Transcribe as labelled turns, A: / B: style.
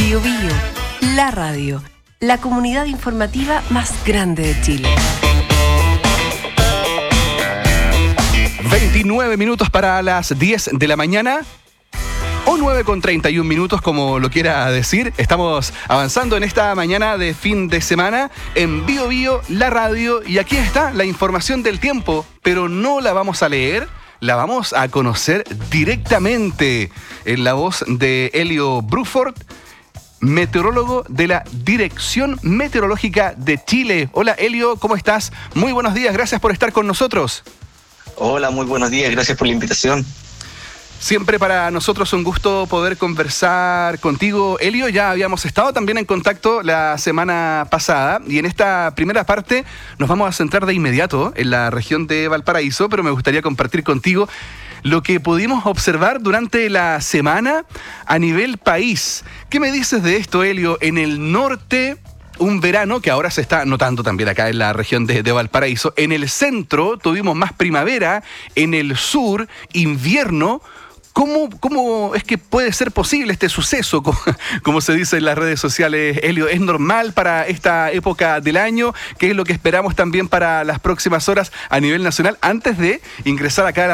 A: Bío Bío, la radio, la comunidad informativa más grande de Chile.
B: 29 minutos para las 10 de la mañana. O 9:31, como lo quiera decir. Estamos avanzando en esta mañana de fin de semana en Bío Bío, la radio. Y aquí está la información del tiempo, pero no la vamos a leer, la vamos a conocer directamente en la voz de Elio Bruford, meteorólogo de la Dirección Meteorológica de Chile. Hola Elio, ¿cómo estás? Muy buenos días, gracias por estar con nosotros.
C: Hola, muy buenos días, gracias por la invitación.
B: Siempre para nosotros un gusto poder conversar contigo, Elio. Ya habíamos estado también en contacto la semana pasada y en esta primera parte nos vamos a centrar de inmediato en la región de Valparaíso, pero me gustaría compartir contigo lo que pudimos observar durante la semana a nivel país. ¿Qué me dices de esto, Elio? En el norte, un verano que ahora se está notando también acá en la región de Valparaíso. En el centro tuvimos más primavera, en el sur, invierno. ¿Cómo es que puede ser posible este suceso, como se dice en las redes sociales, Elio? ¿Es normal para esta época del año? ¿Qué es lo que esperamos también para las próximas horas a nivel nacional antes de ingresar acá a la